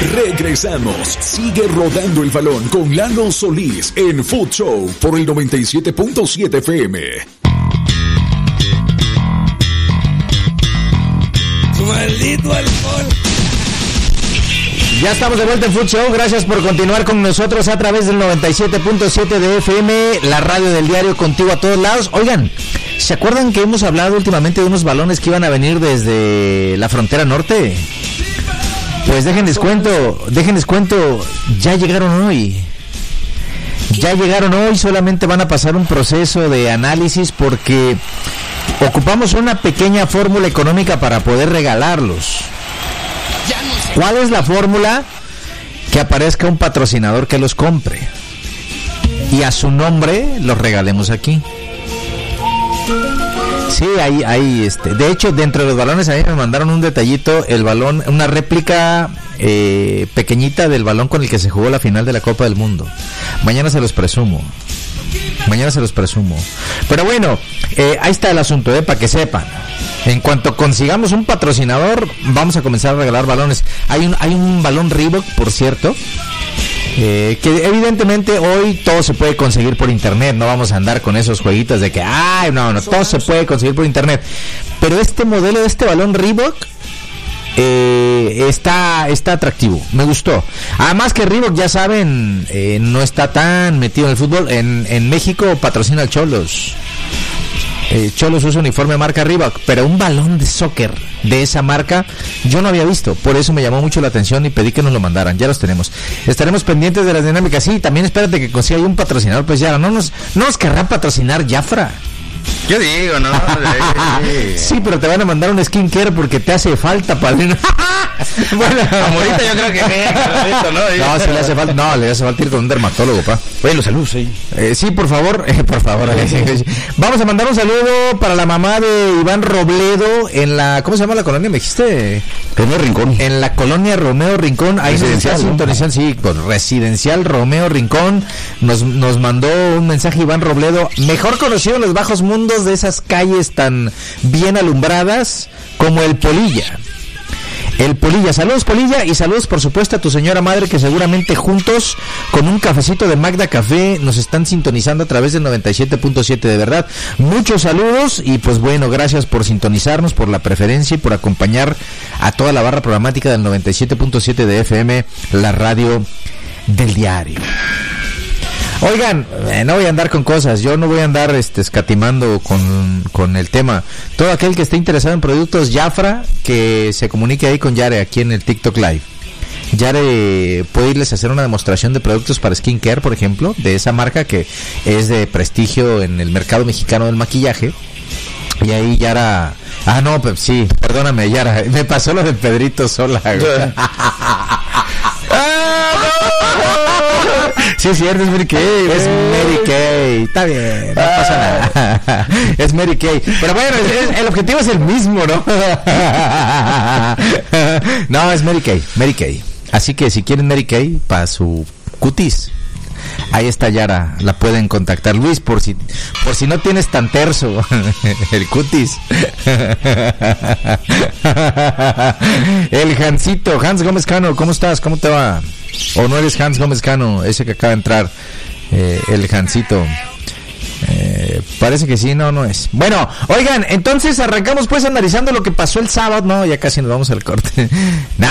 Regresamos. Sigue rodando el balón con Lalo Solís en Food Show por el 97.7 FM. Maldito alcohol. Ya estamos de vuelta en Food Show. Gracias por continuar con nosotros a través del 97.7 de FM, la radio del diario, contigo a todos lados. Oigan, ¿se acuerdan que hemos hablado últimamente de unos balones que iban a venir desde la frontera norte? Pues déjenles cuento, ya llegaron hoy. Solamente van a pasar un proceso de análisis porque ocupamos una pequeña fórmula económica para poder regalarlos. ¿Cuál es la fórmula? Que aparezca un patrocinador que los compre y a su nombre los regalemos aquí. Sí, hay de hecho, dentro de los balones a mí me mandaron un detallito, el balón, una réplica pequeñita del balón con el que se jugó la final de la Copa del Mundo. Mañana se los presumo. Pero bueno, ahí está el asunto, para que sepan. En cuanto consigamos un patrocinador, vamos a comenzar a regalar balones. Hay un balón Reebok, por cierto, que evidentemente hoy todo se puede conseguir por internet. No vamos a andar con esos jueguitos de que, no, todo se puede conseguir por internet. Pero este modelo de este balón Reebok está atractivo, me gustó. Además que Reebok, ya saben, no está tan metido en el fútbol. En México patrocina al Cholos. Cholos usa uniforme marca Reebok, pero un balón de soccer de esa marca yo no había visto, por eso me llamó mucho la atención y pedí que nos lo mandaran. Ya los tenemos, estaremos pendientes de las dinámicas. Sí, también espérate que consiga un patrocinador, pues ya no nos querrá patrocinar Jafra. Yo digo, ¿no? Sí, pero te van a mandar un skincare porque te hace falta, padrino. Bueno, Amorita yo creo que ¿no? No, si le hace falta, le hace falta ir con un dermatólogo, pa. Oye, los saludos, sí. Sí, por favor. Vamos a mandar un saludo para la mamá de Iván Robledo en la, ¿cómo se llama la colonia? Me dijiste. Romeo Rincón. En la colonia Romeo Rincón, ahí nos está sintonizando, sí, pues, residencial Romeo Rincón. Nos mandó un mensaje Iván Robledo, mejor conocido en los bajos mundos de esas calles tan bien alumbradas como el Polilla. Saludos Polilla, y saludos por supuesto a tu señora madre, que seguramente juntos con un cafecito de Magda Café nos están sintonizando a través del 97.7. De verdad, muchos saludos, y pues bueno, gracias por sintonizarnos, por la preferencia y por acompañar a toda la barra programática del 97.7 de FM, la radio del diario. Oigan, no voy a andar con cosas, yo no voy a andar escatimando con el tema. Todo aquel que esté interesado en productos Jafra, que se comunique ahí con Yare, aquí en el TikTok Live. Yare puede irles a hacer una demostración de productos para skincare, por ejemplo, de esa marca que es de prestigio en el mercado mexicano del maquillaje. Y ahí Yara... no, pues sí, perdóname, Yara, me pasó lo de Pedrito Sola. Sí, es cierto, es Mary Kay. Es Mary Kay. Está bien, no pasa nada. Es Mary Kay. Pero bueno, el objetivo es el mismo, ¿no? No, es Mary Kay. Así que si quieren Mary Kay para su cutis, ahí está Yara, la pueden contactar. Luis, por si no tienes tan terso el cutis. El Hansito, Hans Gómez Cano, ¿cómo estás? ¿Cómo te va? ¿O no eres Hans Gómez Cano, ese que acaba de entrar? El Hansito. Parece que sí, no es. Bueno, oigan, entonces arrancamos pues analizando lo que pasó el sábado. No, ya casi nos vamos al corte. No,